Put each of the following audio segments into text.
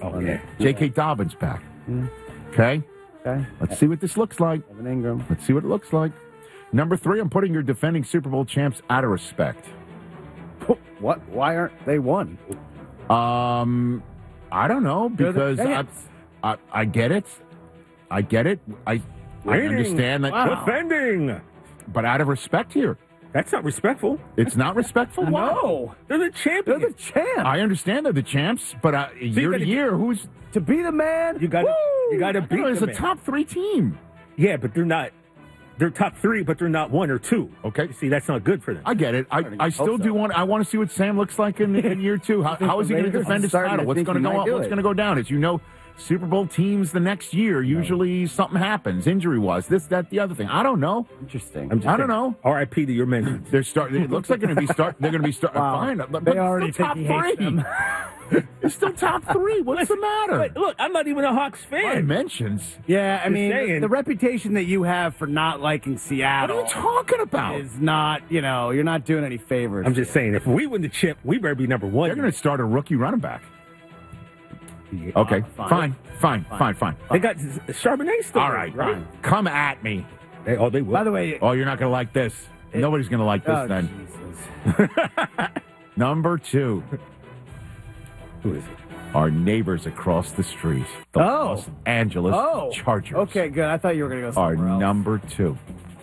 Oh, yeah. J.K. Dobbins back. Okay? Okay. Let's see what this looks like. Evan Ingram. Let's see what it looks like. Number 3, I'm putting your defending Super Bowl champs out of respect. What? Why aren't they won? I don't know, They're the because champs. I get it. I get it. I understand that. Wow. Defending. But out of respect here. That's not respectful. It's not respectful? Why? No. They're the champions. They're the champs. I understand they're the champs, but year to year, who's... To be the man. You got to beat It's them. a top 3 team. Yeah, but they're not. They're top 3, but they're not 1 or 2. Okay. You see, that's not good for them. I get it. I still do want. I want to see what Sam looks like in year 2. How is he going to defend his title? What's going to go up? What's going to go down? As you know, Super Bowl teams the next year usually something happens, injury-wise. This, that, the other thing. I don't know. Interesting. I don't know. R.I.P. to your mentions. They're starting. It looks like they're going to be start. They're going to be start. Wow. Fine. But They already still top think he hates 3. them. It's still top 3. What's the matter? But look, I'm not even a Hawks fan. My mentions. Yeah, I mean, saying. the reputation that you have for not liking What Seattle are you talking about? is not, you're not doing any favors. I'm just saying, if we win the chip, we better be number 1. They're going to start a rookie running back. Yeah. Okay, fine. fine. They got Charbonnet still. All right, right? come at me. They will. By the way, Oh, you're not going to like this. Nobody's going to like this then. Jesus. Number 2, Who is it? our neighbors across the street, the Oh. Los Angeles Chargers. Okay, good. I thought you were going to go Are somewhere else. number 2.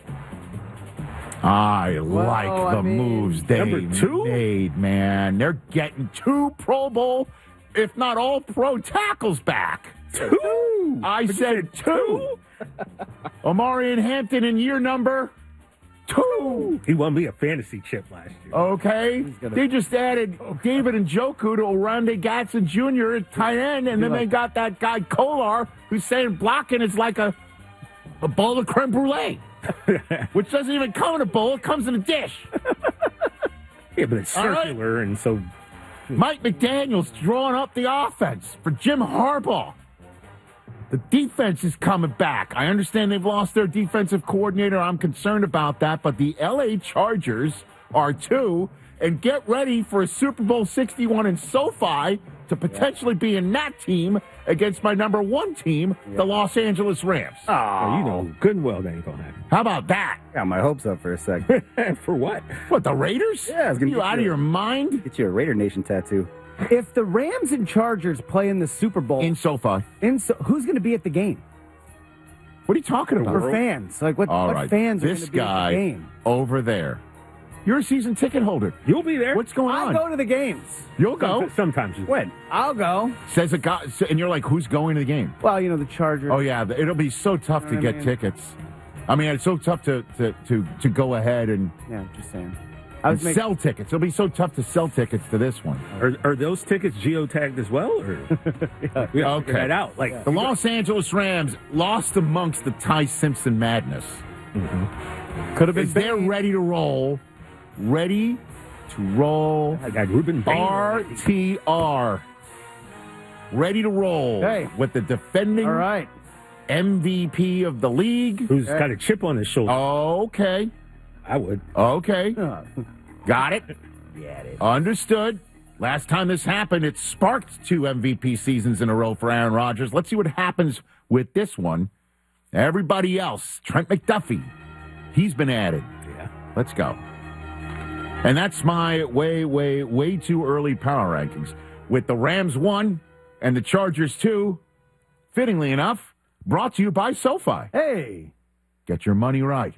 I like the I mean, moves they number 2? made, man. They're getting 2 Pro Bowl, if not all pro tackles back. 2. I said 2. Omarion Hampton in year number 2. He won me a fantasy chip last year. Okay, they just added David Njoku to Orlando Gatson Jr. at tight end, and then they got that guy Kolar who's saying blocking is like a bowl of creme brulee, which doesn't even come in a bowl; it comes in a dish. Yeah, but it's All right. circular, and so Mike McDaniel's drawing up the offense for Jim Harbaugh. The defense is coming back. I understand they've lost their defensive coordinator. I'm concerned about that. But the L.A. Chargers are 2. And get ready for a Super Bowl 61 in SoFi to potentially be in that team against my number 1 team, the Los Angeles Rams. you know good and well that ain't gonna happen. How about that? Got my hopes up for a second. For what? What, the Raiders? Yeah, I was gonna you get out you of a- your mind? Get you a Raider Nation tattoo. If the Rams and Chargers play in the Super Bowl, In SoFi. who's going to be at the game? What are you talking about? For fans. Like, what, All what right. fans are going This to be at guy the game? over there. You're a season ticket holder. You'll be there. What's going I'll on? go to the games. You'll go. Sometimes you When? I'll go. Says a guy, and you're like, who's going to the game? Well, the Chargers. Oh yeah, it'll be so tough to what I get mean? tickets. I mean, it's so tough to go ahead and Yeah, just saying. I was making, sell tickets. It'll be so tough to sell tickets to this one. Are those tickets geotagged as well, or we have to figure Okay. that out? Like The Los Angeles Rams lost amongst the Ty Simpson madness. could have been Is they're big. ready to roll. Ready to roll. I got Ruben Bain. RTR. Ready to roll Hey. with the defending All right. MVP of the league. who's got a chip on his shoulder. Okay. I would. Okay. Got it. Understood. Last time this happened, it sparked 2 MVP seasons in a row for Aaron Rodgers. Let's see what happens with this one. Everybody else, Trent McDuffie, he's been added. Yeah. Let's go. And that's my way too early power rankings. With the Rams 1 and the Chargers 2, fittingly enough, brought to you by SoFi. Hey. Get your money right.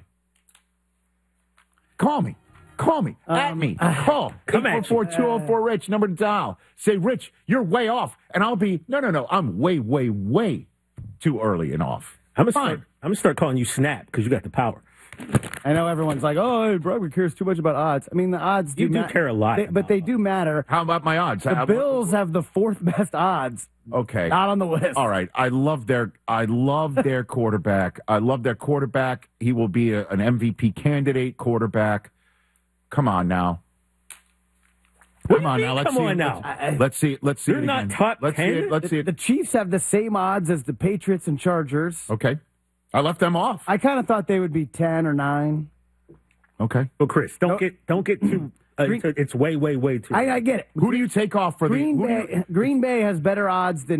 Call me. At me. Call. Come at you. 844-204-RICH, number to dial. Say, Rich, you're way off. And I'll be, no. I'm way too early and off. I'm gonna start calling you Snap because you got the power. I know everyone's like, oh, Broderick cares too much about odds. I mean, the odds do You do care a lot but about they do matter. How about my odds? The Bills have the 4th best odds. Okay. Not on the list. All right. I love their quarterback. I love their quarterback. He will be an MVP candidate quarterback. Come on now. Come on now. Let's see. Let's see. They're it not again. top Let's 10? see it. Let's see The it. Chiefs have the same odds as the Patriots and Chargers. Okay. I left them off. I kind of thought they would be 10 or 9. Okay. Well, Chris, don't get too. It's way too. I get it. Who do you take off for Green the? Bay has better odds than